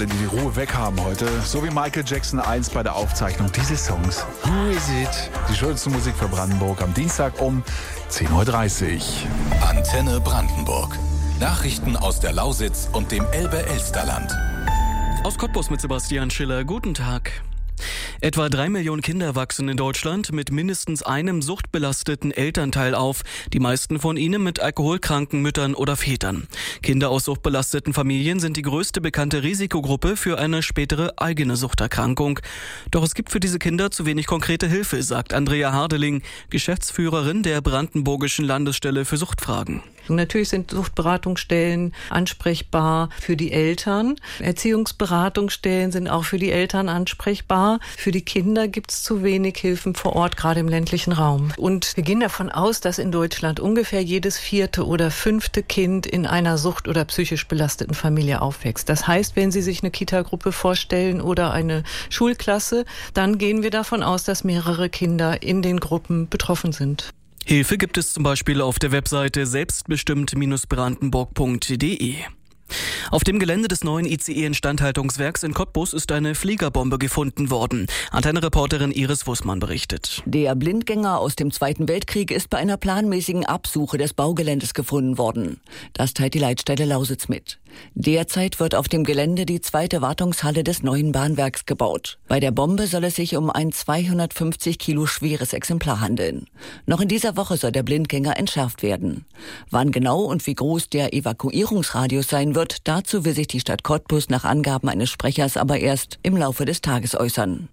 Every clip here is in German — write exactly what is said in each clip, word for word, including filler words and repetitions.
die Ruhe weghaben heute, so wie Michael Jackson einst bei der Aufzeichnung dieses Songs. Who is it? Die schönste Musik für Brandenburg am Dienstag um zehn Uhr dreißig. Antenne Brandenburg. Nachrichten aus der Lausitz und dem Elbe-Elsterland. Aus Cottbus mit Sebastian Schiller. Guten Tag. Etwa drei Millionen Kinder wachsen in Deutschland mit mindestens einem suchtbelasteten Elternteil auf. Die meisten von ihnen mit alkoholkranken Müttern oder Vätern. Kinder aus suchtbelasteten Familien sind die größte bekannte Risikogruppe für eine spätere eigene Suchterkrankung. Doch es gibt für diese Kinder zu wenig konkrete Hilfe, sagt Andrea Hardeling, Geschäftsführerin der Brandenburgischen Landesstelle für Suchtfragen. Natürlich sind Suchtberatungsstellen ansprechbar für die Eltern. Erziehungsberatungsstellen sind auch für die Eltern ansprechbar. Für die Kinder gibt es zu wenig Hilfen vor Ort, gerade im ländlichen Raum. Und wir gehen davon aus, dass in Deutschland ungefähr jedes vierte oder fünfte Kind in einer sucht- oder psychisch belasteten Familie aufwächst. Das heißt, wenn Sie sich eine Kita-Gruppe vorstellen oder eine Schulklasse, dann gehen wir davon aus, dass mehrere Kinder in den Gruppen betroffen sind. Hilfe gibt es zum Beispiel auf der Webseite selbstbestimmt Bindestrich brandenburg punkt de. Auf dem Gelände des neuen I C E-Instandhaltungswerks in Cottbus ist eine Fliegerbombe gefunden worden. Antenne-Reporterin Iris Wussmann berichtet. Der Blindgänger aus dem Zweiten Weltkrieg ist bei einer planmäßigen Absuche des Baugeländes gefunden worden. Das teilt die Leitstelle Lausitz mit. Derzeit wird auf dem Gelände die zweite Wartungshalle des neuen Bahnwerks gebaut. Bei der Bombe soll es sich um ein zweihundertfünfzig Kilo schweres Exemplar handeln. Noch in dieser Woche soll der Blindgänger entschärft werden. Wann genau und wie groß der Evakuierungsradius sein wird, dazu will sich die Stadt Cottbus nach Angaben eines Sprechers aber erst im Laufe des Tages äußern.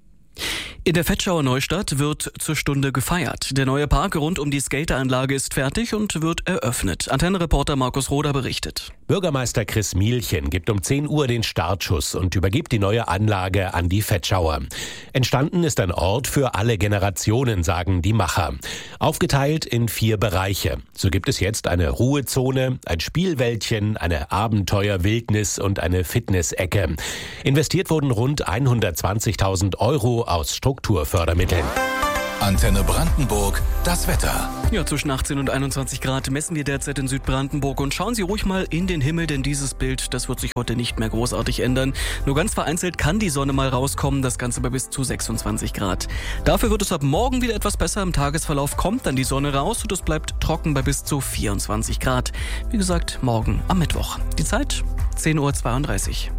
In der Vetschauer Neustadt wird zur Stunde gefeiert. Der neue Park rund um die Skateranlage ist fertig und wird eröffnet. Antenne-Reporter Markus Roder berichtet. Bürgermeister Chris Mielchen gibt um zehn Uhr den Startschuss und übergibt die neue Anlage an die Vetschauer. Entstanden ist ein Ort für alle Generationen, sagen die Macher. Aufgeteilt in vier Bereiche. So gibt es jetzt eine Ruhezone, ein Spielwäldchen, eine Abenteuer-Wildnis und eine Fitness-Ecke. Investiert wurden rund hundertzwanzigtausend Euro aus Strukturfördermitteln. Antenne Brandenburg, das Wetter. Ja, zwischen achtzehn und einundzwanzig Grad messen wir derzeit in Südbrandenburg. Und schauen Sie ruhig mal in den Himmel, denn dieses Bild, das wird sich heute nicht mehr großartig ändern. Nur ganz vereinzelt kann die Sonne mal rauskommen, das Ganze bei bis zu sechsundzwanzig Grad. Dafür wird es ab morgen wieder etwas besser. Im Tagesverlauf kommt dann die Sonne raus und es bleibt trocken bei bis zu vierundzwanzig Grad. Wie gesagt, morgen am Mittwoch. Die Zeit zehn Uhr zweiunddreißig.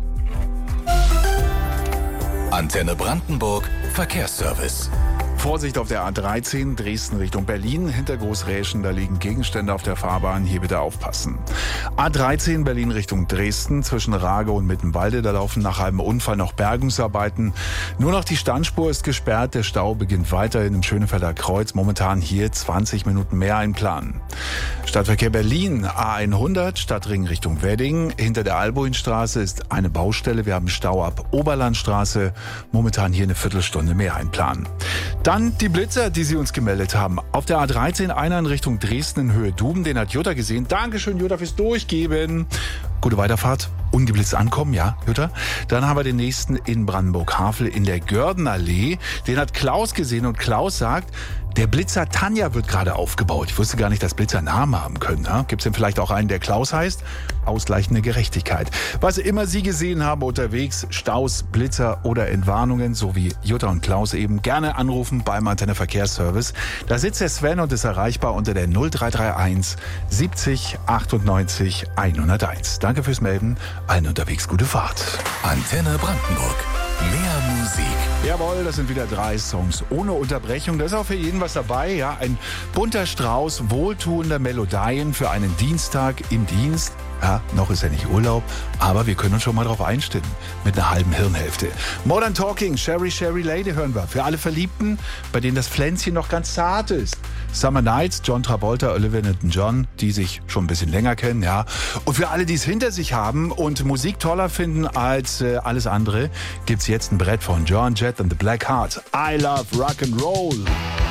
Antenne Brandenburg, Verkehrsservice. Vorsicht auf der A dreizehn, Dresden Richtung Berlin. Hinter Großräschen, da liegen Gegenstände auf der Fahrbahn. Hier bitte aufpassen. A dreizehn, Berlin Richtung Dresden. Zwischen Rage und Mittenwalde, da laufen nach einem Unfall noch Bergungsarbeiten. Nur noch die Standspur ist gesperrt. Der Stau beginnt weiterhin im Schönefelder Kreuz. Momentan hier zwanzig Minuten mehr einplanen. Stadtverkehr Berlin, A hundert, Stadtring Richtung Wedding. Hinter der Alboinstraße ist eine Baustelle. Wir haben Stau ab Oberlandstraße. Momentan hier eine Viertelstunde mehr einplanen. Dann die Blitzer, die Sie uns gemeldet haben. Auf der A dreizehn, einer in Richtung Dresden in Höhe Duben. Den hat Jutta gesehen. Dankeschön, Jutta, fürs Durchgeben. Gute Weiterfahrt. Ungeblitzt ankommen, ja, Jutta. Dann haben wir den nächsten in Brandenburg-Havel in der Gördenallee. Den hat Klaus gesehen und Klaus sagt, der Blitzer Tanja wird gerade aufgebaut. Ich wusste gar nicht, dass Blitzer Namen haben können. Ja? Gibt es denn vielleicht auch einen, der Klaus heißt? Ausgleichende Gerechtigkeit. Was immer Sie gesehen haben unterwegs, Staus, Blitzer oder Entwarnungen, so wie Jutta und Klaus eben, gerne anrufen beim Antenne Verkehrsservice. Da sitzt der Sven und ist erreichbar unter der null drei drei eins siebzig achtundneunzig hunderteins. Danke fürs Melden. Allen unterwegs gute Fahrt. Antenne Brandenburg. Mehr Musik. Jawohl, das sind wieder drei Songs ohne Unterbrechung. Da ist auch für jeden was dabei. Ja, ein bunter Strauß wohltuender Melodien für einen Dienstag im Dienst. Ja, noch ist ja nicht Urlaub, aber wir können uns schon mal drauf einstellen. Mit einer halben Hirnhälfte. Modern Talking, Sherry Sherry Lady hören wir. Für alle Verliebten, bei denen das Pflänzchen noch ganz zart ist. Summer Nights, John Travolta, Olivia Newton-John, die sich schon ein bisschen länger kennen, ja. Und für alle, die es hinter sich haben und Musik toller finden als äh, alles andere, gibt's jetzt ein Brett von Joan Jett and the Black Hearts. I love Rock and Roll.